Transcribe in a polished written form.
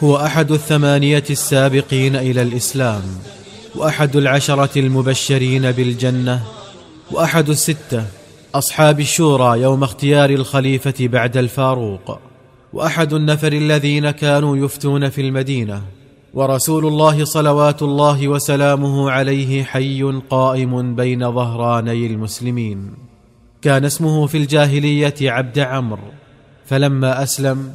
هو أحد 8 السابقين إلى الإسلام، وأحد 10 المبشرين بالجنة، وأحد 6 أصحاب الشورى يوم اختيار الخليفة بعد الفاروق، وأحد النفر الذين كانوا يفتون في المدينة، ورسول الله صلوات الله وسلامه عليه حي قائم بين ظهراني المسلمين. كان اسمه في الجاهلية عبد عمرو، فلما أسلم